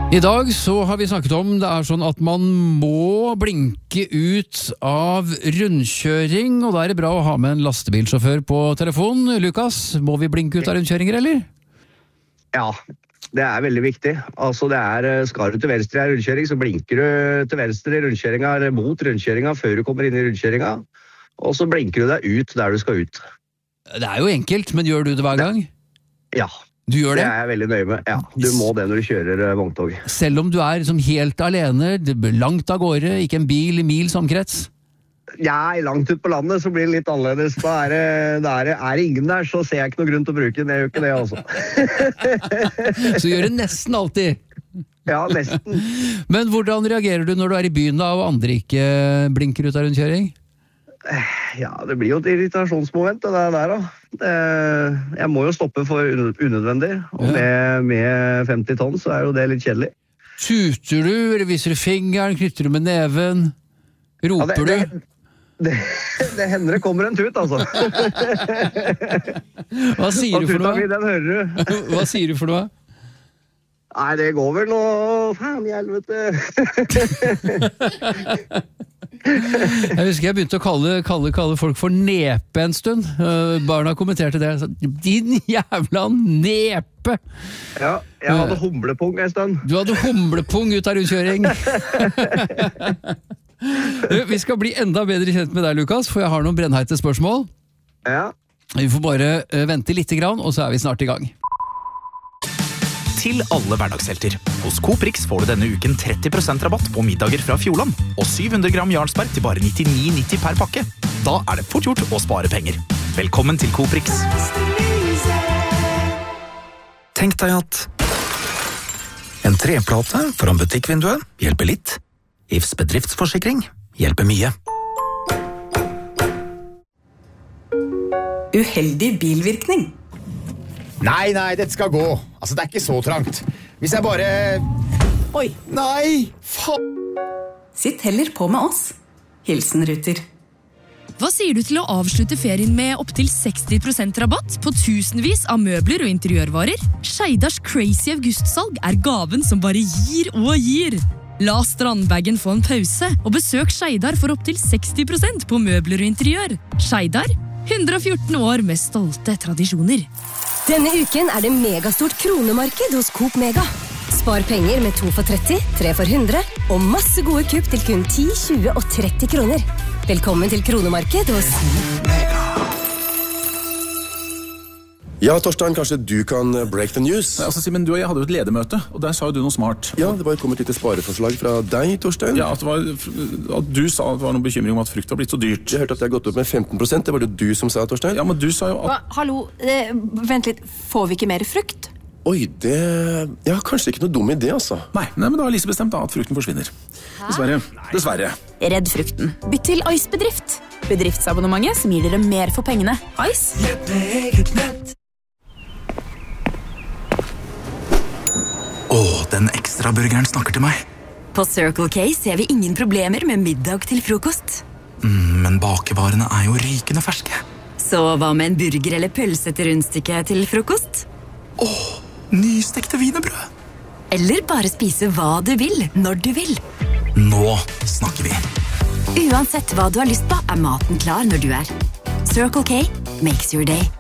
I dag så har vi snakket om det sånn at man må blinke ut av rundkjøring, og da det bra å ha med en lastebilsjåfør på telefon. Lukas, må vi blinke ut av rundkjøringer, eller? Ja, det veldig viktig. Altså skal du til venstre i rundkjøring, så blinker du til venstre i rundkjøringa, eller mot rundkjøringa før du kommer inn i rundkjøringa, og så blinker du deg ut der du skal ut. Det jo enkelt, men gjør du det hver gang? Ja. Du gjør det? Det jeg veldig nøye med. Ja, du må det når du kjører vogntog. Selv om du liksom helt alene, langt av gårde, ikke en bil i mils omkrets? Ja, langt ut på landet så blir det litt annerledes. Da det ingen der, så ser jeg ikke noe grunn til å bruke den. Jeg gjør ikke det, altså. Så gjør det nesten alltid? Ja, nesten. Men hvordan reagerer du når du i byen da, og andre ikke blinker ut av rundkjøring? Ja, det blir jo et irritasjonsmoment, det der da. Jeg må jo stoppe for unødvendig, og med 50 tonn så jo det litt kjedelig. Tuter du, eller viser du fingeren, knytter du med neven? Roper du? Det hender det kommer en tut, altså. Hva sier du for noe? Den hører du. Hva sier du for noe? Nei, det går vel noe... Faen i helvete. Jeg husker jeg begynte å kalle folk for nepe en stund. Barna kommenterte det. Din jævla nepe! Ja, jeg hadde humlepung en stund. Du hadde humlepung ut av rundkjøring. Vi skal bli enda bedre kjent med deg, Lukas, for jeg har noen brennheite spørsmål. Ja. Vi får bare vente litt grann, og så vi snart i gang. Til alle hverdagshelter. Hos Coop Rix får du denne uken 30% rabatt på middager fra Fjordland, og 700 gram Jarlsberg til bare 99,90 per pakke. Da det fort gjort å spare penger. Velkommen til Coop Rix. Tenk deg at en treplate foran butikkvinduet hjelper litt. Ifs bedriftsforsikring hjelper mye. Uheldig bilvirkning. Nei, dette skal gå. Altså, det ikke så trangt. Hvis jeg bare... Oi. Nei! Faen! Sitt heller på med oss. Hilsen Ruter. Hva sier du til å avslutte ferien med opp til 60% rabatt på tusenvis av møbler og interiørvarer? Skeidars crazy augustsalg gaven som bare gir og gir. La strandbagen få en pause, og besøk Skeidar for opp til 60% på møbler og interiør. Skeidar, 114 år med stolte tradisjoner. Denne uken det megastort kronemarked hos Coop Mega. Spar penger med 2 for 30, 3 for 100, og masse gode kupp til kun 10, 20 og 30 kroner. Velkommen til kronemarked hos Coop Mega. Ja, Torstein, kanskje du kan break the news? Altså, Simen, du og jeg hadde jo et ledermøte, og der sa jo du noe smart. Ja, det var kommet litt spareforslag fra deg, Torstein. Ja, at du sa at det var noen bekymring om at frukt var blitt så dyrt. Jeg hørte at det gått opp med 15%, det var det du som sa, Torstein. Ja, men du sa jo at... Hallo, vent litt, får vi ikke mer frukt? Oi, det... Ja, kanskje ikke noe dum idé, altså. Nei, men da har Lise bestemt da at frukten forsvinner. Dessverre. Redd frukten. Bytt til Ice Bedrift. Bedriftsabonnementet som gir dere mer for pengene. Ice. Den ekstra burgeren snakker til meg. På Circle K ser vi ingen problemer med middag til frokost. Men bakevarene jo rykende ferske. Så hva med en burger eller pølse til rundstykke til frokost? Nystekte wienerbrød. Eller bare spise hva du vil, når du vil. Nå snakker vi. Uansett hva du har lyst på, maten klar når du Circle K makes your day.